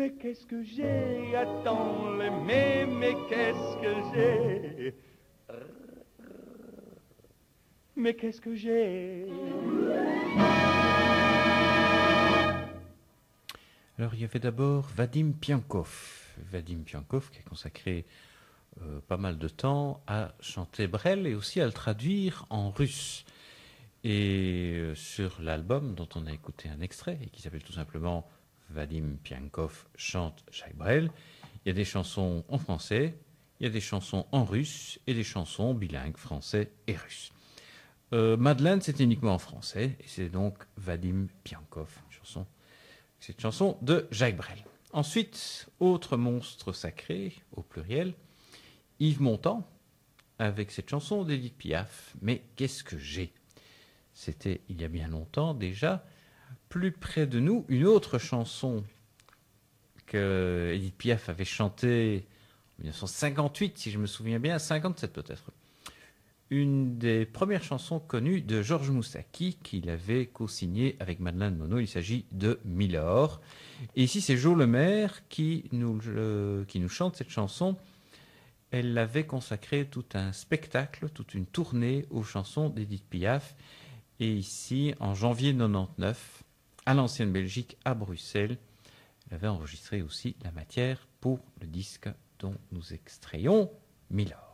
Mais qu'est-ce que j'ai? Attends, mais qu'est-ce que j'ai? Mais qu'est-ce que j'ai? Alors, il y avait d'abord Vadim Piankov. Vadim Piankov qui a consacré pas mal de temps à chanter Brel et aussi à le traduire en russe. Et sur l'album dont on a écouté un extrait et qui s'appelle tout simplement Vadim Piankov chante Jacques Brel, il y a des chansons en français, il y a des chansons en russe et des chansons bilingues français et russe. Madeleine, c'est uniquement en français et c'est donc Vadim Piankov, cette chanson de Jacques Brel. Ensuite, autre monstre sacré, au pluriel, Yves Montand, avec cette chanson d'Édith Piaf, Mais qu'est-ce que j'ai? C'était il y a bien longtemps déjà. Plus près de nous, une autre chanson que Édith Piaf avait chantée en 1958, si je me souviens bien, 57 peut-être. Une des premières chansons connues de Georges Moussaki qu'il avait co-signé avec Madeleine Monod. Il s'agit de Milord. Et ici, c'est Jo Lemaire qui nous chante cette chanson. Elle avait consacré tout un spectacle, toute une tournée aux chansons d'Édith Piaf. Et ici, en janvier 99, à l'ancienne Belgique, à Bruxelles, elle avait enregistré aussi la matière pour le disque dont nous extrayons Milord.